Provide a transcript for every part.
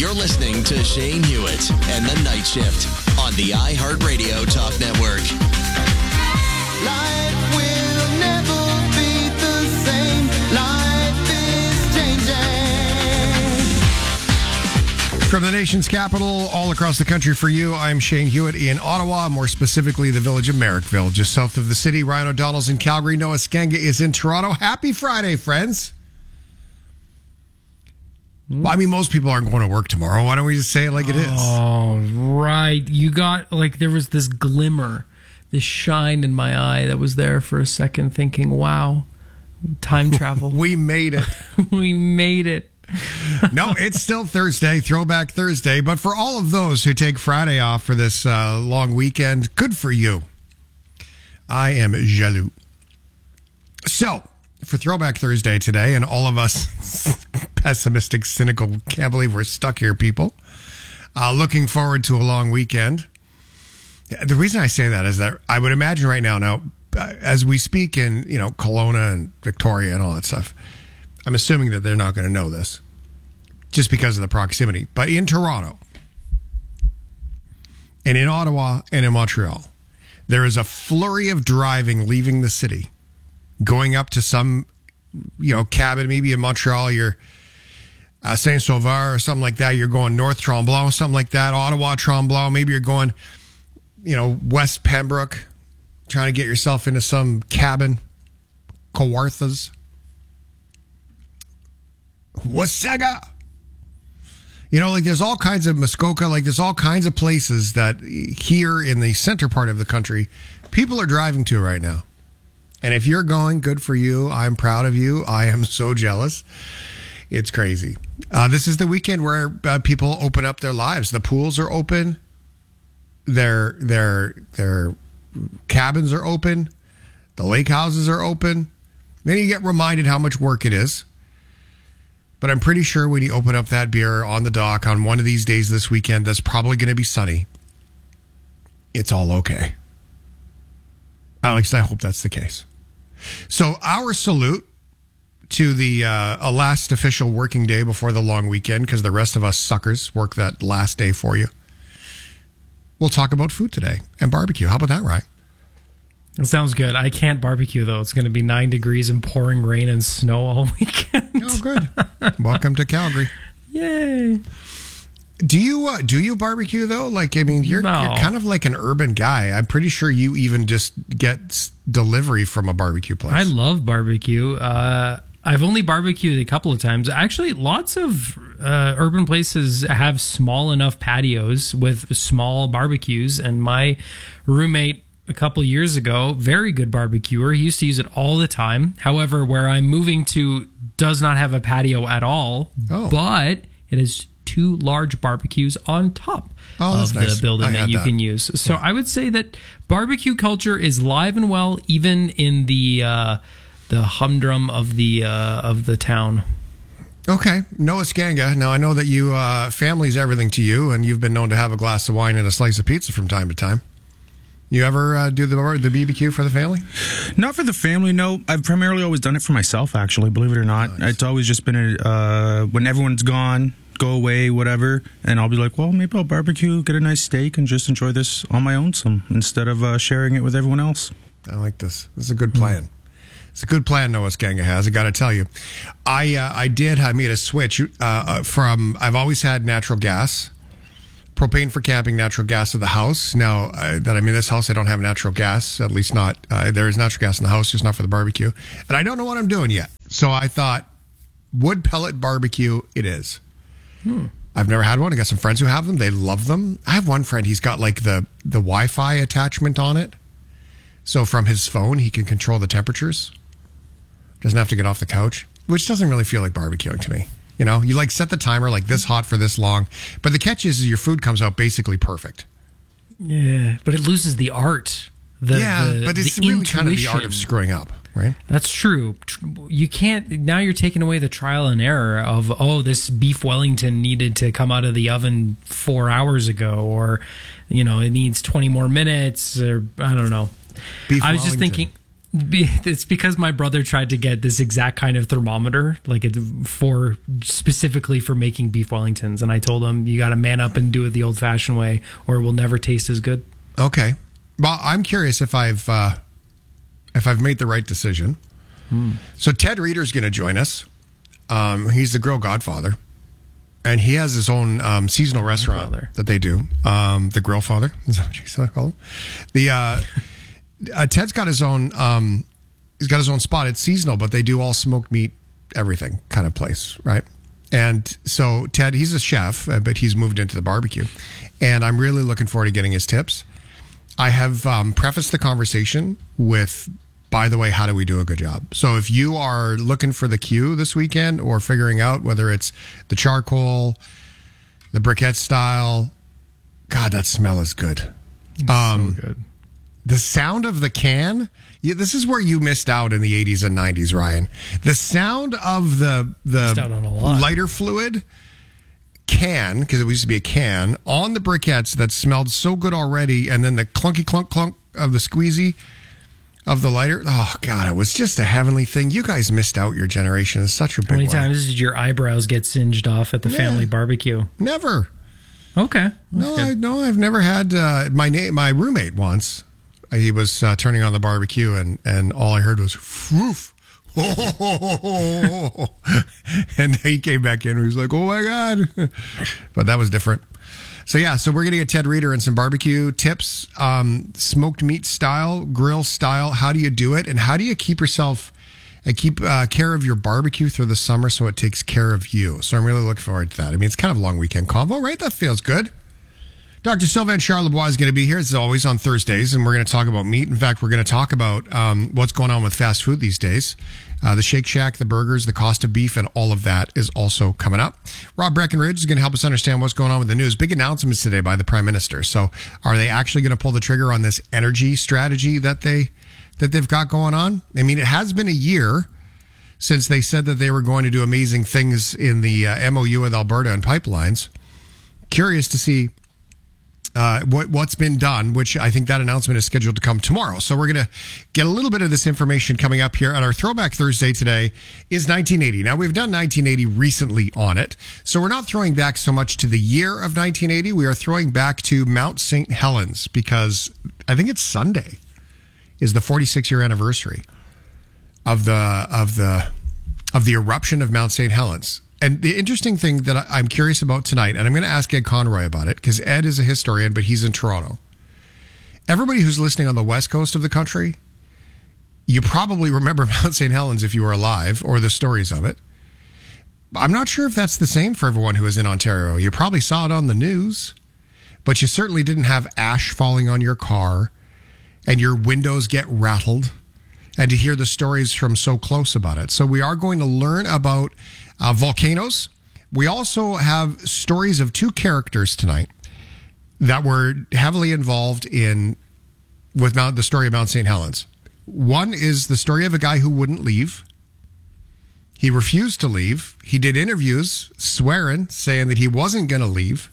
You're listening to Shane Hewitt and the Night Shift on the iHeartRadio Talk Network. Life will never be the same. Life is changing. From the nation's capital, all across the country for you, I'm Shane Hewitt in Ottawa, more specifically the village of Merrickville, just south of the city. Ryan O'Donnell's in Calgary. Noah Skanga is in Toronto. Happy Friday, friends. Well, I mean, most people aren't going to work tomorrow. Why don't we just say it like it is? Oh, right. You got, like, there was this glimmer, this shine in my eye that was there for a second, thinking, wow, time travel. We made it. We made it. No, it's still Thursday, Throwback Thursday. But for all of those who take Friday off for this long weekend, good for you. I am jaloux. So, for Throwback Thursday today, and all of us pessimistic, cynical, can't believe we're stuck here, people, looking forward to a long weekend. The reason I say that is that I would imagine right now, as we speak in, Kelowna and Victoria and all that stuff, I'm assuming that they're not going to know this just because of the proximity. But in Toronto and in Ottawa and in Montreal, there is a flurry of driving leaving the city, going up to some, cabin, maybe in Montreal, you're Saint-Sauveur or something like that. You're going North Tremblant, something like that. Ottawa, Tremblant. Maybe you're going, West Pembroke, trying to get yourself into some cabin. Kawarthas. Wasaga. There's all kinds of Muskoka, there's all kinds of places that here in the center part of the country, people are driving to right now. And if you're going, good for you. I'm proud of you. I am so jealous. It's crazy. This is the weekend where people open up their lives. The pools are open. Their cabins are open. The lake houses are open. Then you get reminded how much work it is. But I'm pretty sure when you open up that beer on the dock on one of these days this weekend, that's probably going to be sunny. It's all okay. At least I hope that's the case. So our salute to the last official working day before the long weekend, because the rest of us suckers work that last day for you. We'll talk about food today and barbecue. How about that, Ryan? It sounds good. I can't barbecue, though. It's going to be 9 degrees and pouring rain and snow all weekend. Oh, good. Welcome to Calgary. Yay. Do you barbecue, though? You're kind of like an urban guy. I'm pretty sure you even just get delivery from a barbecue place. I love barbecue. I've only barbecued a couple of times. Actually, lots of urban places have small enough patios with small barbecues. And my roommate a couple years ago, very good barbecuer. He used to use it all the time. However, where I'm moving to does not have a patio at all. Oh. But it is 2 large barbecues on top of the building that you can use. So I would say that barbecue culture is live and well, even in the humdrum of the town. Okay, Noah Skanga. Now I know that you family's everything to you, and you've been known to have a glass of wine and a slice of pizza from time to time. You ever do the BBQ for the family? Not for the family, no. I've primarily always done it for myself, actually, believe it or not. Nice. It's always just been when everyone's gone, go away, whatever, and I'll be like, well, maybe I'll barbecue, get a nice steak, and just enjoy this on my own instead of sharing it with everyone else. I like this. This is a good plan. It's a good plan Noah Skanga has, I got to tell you. I made a switch from, I've always had natural gas, propane for camping, natural gas at the house. Now that I'm in this house, I don't have natural gas, at least not, there is natural gas in the house, just not for the barbecue. And I don't know what I'm doing yet. So I thought, wood pellet barbecue it is. I've never had one. I got some friends who have them. They love them. I have one friend, he's got the Wi-Fi attachment on it. So from his phone, he can control the temperatures. Doesn't have to get off the couch, which doesn't really feel like barbecuing to me. You set the timer this hot for this long. But the catch is your food comes out basically perfect. Yeah, but it loses the art. But it's really kind of the art of screwing up, right? That's true. You can't, now you're taking away the trial and error of, this beef Wellington needed to come out of the oven 4 hours ago, or, it needs 20 more minutes, or I don't know. Beef I was Wellington. just thinking, It's because my brother tried to get this exact kind of thermometer, like specifically for making beef Wellingtons, and I told him you got to man up and do it the old-fashioned way, or it will never taste as good. Okay. Well, I'm curious if I've made the right decision. So Ted Reeder's going to join us. He's the grill godfather, and he has his own seasonal restaurant that they do. The Grill Father, is that what you call him? Ted's got his own. He's got his own spot. It's seasonal, but they do all smoked meat, everything kind of place, right? And so Ted, he's a chef, but he's moved into the barbecue, and I'm really looking forward to getting his tips. I have prefaced the conversation with, by the way, how do we do a good job? So if you are looking for the cue this weekend or figuring out whether it's the charcoal, the briquette style, God, that smell is good. So good. The sound of the can, this is where you missed out in the 80s and 90s, Ryan. The sound of the lighter fluid can, because it used to be a can, on the briquettes that smelled so good already, and then the clunky clunk clunk of the squeezy of the lighter. Oh, God, it was just a heavenly thing. You guys missed out, your generation. It's such a big How many one. times did your eyebrows get singed off at the family barbecue? Never. Okay. I've never had my roommate once. He was turning on the barbecue, and all I heard was "woof," and he came back in. And he was like, "Oh my God!" But that was different. So we're gonna get Ted Reeder and some barbecue tips, smoked meat style, grill style. How do you do it, and how do you keep yourself and keep care of your barbecue through the summer so it takes care of you? So I'm really looking forward to that. I mean, it's kind of a long weekend combo, right? That feels good. Dr. Sylvain Charlebois is going to be here, as always, on Thursdays, and we're going to talk about meat. In fact, we're going to talk about what's going on with fast food these days. The Shake Shack, the burgers, the cost of beef, and all of that is also coming up. Rob Breckenridge is going to help us understand what's going on with the news. Big announcements today by the Prime Minister. So are they actually going to pull the trigger on this energy strategy that they've got going on? I mean, it has been a year since they said that they were going to do amazing things in the MOU with Alberta and pipelines. Curious to see what's been done, which I think that announcement is scheduled to come tomorrow. So we're going to get a little bit of this information coming up here. And our Throwback Thursday today is 1980. Now, we've done 1980 recently on it. So we're not throwing back so much to the year of 1980. We are throwing back to Mount St. Helens, because I think it's Sunday is the 46-year anniversary of the eruption of Mount St. Helens. And the interesting thing that I'm curious about tonight, and I'm going to ask Ed Conroy about it, because Ed is a historian, but he's in Toronto. Everybody who's listening on the west coast of the country, you probably remember Mount St. Helens if you were alive, or the stories of it. I'm not sure if that's the same for everyone who is in Ontario. You probably saw it on the news, but you certainly didn't have ash falling on your car and your windows get rattled, and to hear the stories from so close about it. So we are going to learn about volcanoes. We also have stories of two characters tonight that were heavily involved with the story of Mount St. Helens. One is the story of a guy who wouldn't leave. He refused to leave. He did interviews swearing, saying that he wasn't going to leave,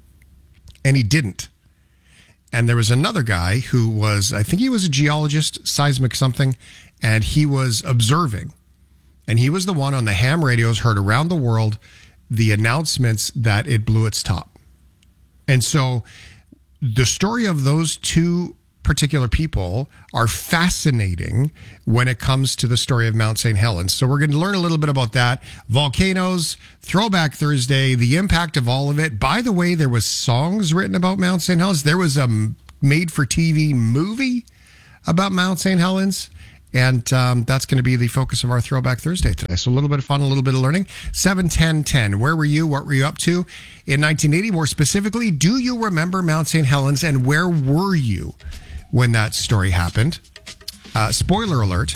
and he didn't. And there was another guy who was, I think he was a geologist, seismic something, and he was observing. And he was the one on the ham radios heard around the world the announcements that it blew its top. And so the story of those two particular people are fascinating when it comes to the story of Mount St. Helens. So we're going to learn a little bit about that. Volcanoes, Throwback Thursday, the impact of all of it. By the way, there was songs written about Mount St. Helens. There was a made-for-TV movie about Mount St. Helens. And that's going to be the focus of our Throwback Thursday today. So a little bit of fun, a little bit of learning. 7-10-10. Where were you? What were you up to in 1980? More specifically, do you remember Mount St. Helens, and where were you when that story happened? Spoiler alert.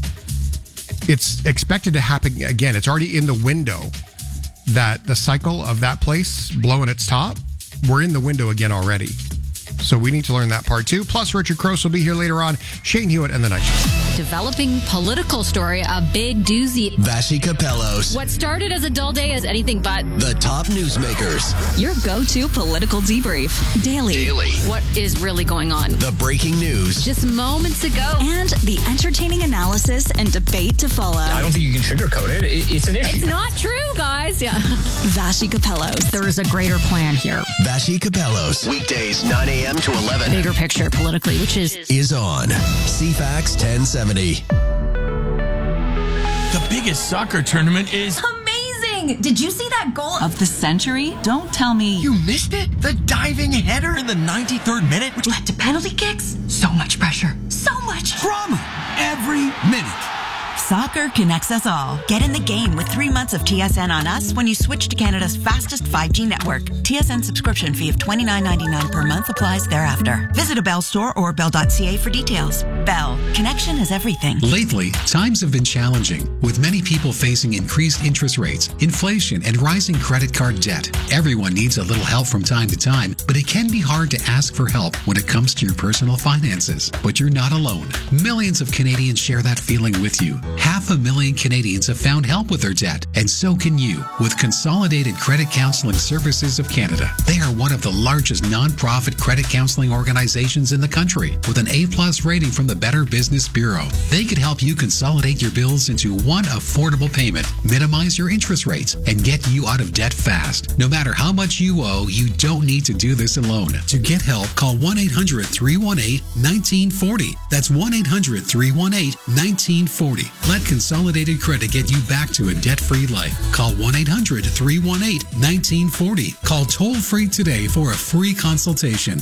It's expected to happen again. It's already in the window that the cycle of that place blowing its top, we're in the window again already. So we need to learn that part too. Plus, Richard Cross will be here later on. Shane Hewitt and the Night Show. developing political story, a big doozy. Vashi Capellos. What started as a dull day is anything but The top newsmakers. Your go-to political debrief. Daily. what is really going on. The breaking news. Just moments ago. And the entertaining analysis and debate to follow. I don't think you can sugarcoat it. It's an issue. It's not true, guys. Yeah. Vashi Capellos. There is a greater plan here. Vashi Capellos. Weekdays 9 a.m. to 11. Bigger picture politically, which is On CFAX 1070. The biggest soccer tournament is Amazing! Did you see that goal of the century? Don't tell me You missed it? The diving header in the 93rd minute, which led to penalty kicks. So much pressure. So much drama every minute. Soccer connects us all. Get in the game with 3 months of TSN on us when you switch to Canada's fastest 5G network. TSN subscription fee of $29.99 per month applies thereafter. Visit a Bell store or bell.ca for details. Bell. Connection is everything. Lately, times have been challenging, with many people facing increased interest rates, inflation, and rising credit card debt. Everyone needs a little help from time to time, but it can be hard to ask for help when it comes to your personal finances. But you're not alone. Millions of Canadians share that feeling with you. 500,000 Canadians have found help with their debt, and so can you with Consolidated Credit Counseling Services of Canada. They are one of the largest non-profit credit counseling organizations in the country, with an A+ rating from the Better Business Bureau. They could help you consolidate your bills into one affordable payment, minimize your interest rates, and get you out of debt fast. No matter how much you owe, you don't need to do this alone. To get help, call 1-800-318-1940. That's 1-800-318-1940. Let Consolidated Credit get you back to a debt-free life. Call 1-800-318-1940. Call toll-free today for a free consultation.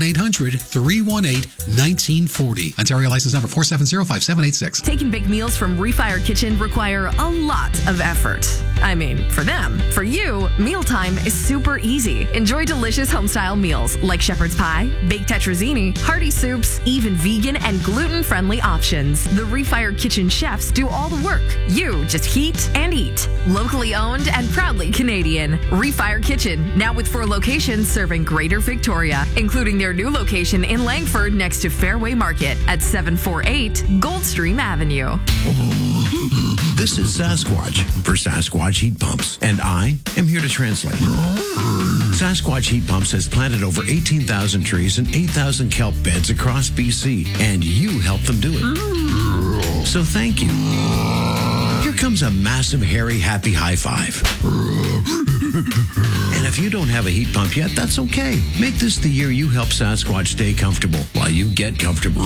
1-800-318-1940. Ontario license number 4705786. Taking big meals from Refire Kitchen require a lot of effort. I mean, for them. For you, mealtime is super easy. Enjoy delicious home-style meals like shepherd's pie, baked tetrazzini, hearty soups, even vegan and gluten-friendly options. The Refire Kitchen chefs do all the work. You just heat and eat. Locally owned and proudly Canadian. Refire Kitchen, now with 4 locations serving Greater Victoria, including their new location in Langford next to Fairway Market at 748 Goldstream Avenue. This is Sasquatch for Sasquatch Heat Pumps, and I am here to translate. Sasquatch Heat Pumps has planted over 18,000 trees and 8,000 kelp beds across BC, and you helped them do it. So thank you. Here comes a massive, hairy, happy high five. And if you don't have a heat pump yet, that's okay. Make this the year you help Sasquatch stay comfortable while you get comfortable.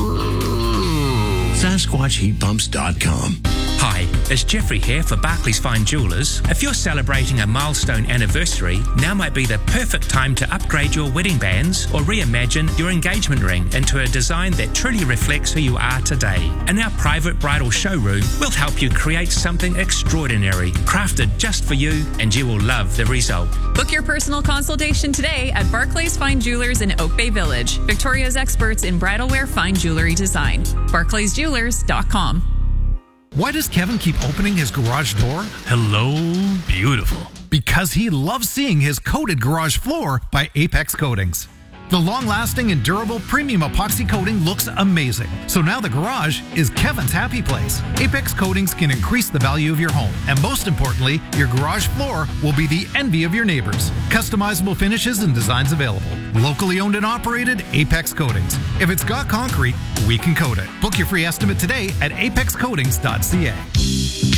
SasquatchHeatPumps.com. Hi, it's Jeffrey here for Barclays Fine Jewelers. If you're celebrating a milestone anniversary, now might be the perfect time to upgrade your wedding bands or reimagine your engagement ring into a design that truly reflects who you are today. In our private bridal showroom, we'll help you create something extraordinary, crafted just for you, and you will love the result. Book your personal consultation today at Barclays Fine Jewelers in Oak Bay Village, Victoria's experts in bridalwear fine jewelry design. BarclaysJewelers.com. Why does Kevin keep opening his garage door? Hello, beautiful. Because he loves seeing his coated garage floor by Apex Coatings. The long-lasting and durable premium epoxy coating looks amazing. So now the garage is Kevin's happy place. Apex Coatings can increase the value of your home. And most importantly, your garage floor will be the envy of your neighbors. Customizable finishes and designs available. Locally owned and operated, Apex Coatings. If it's got concrete, we can coat it. Book your free estimate today at apexcoatings.ca.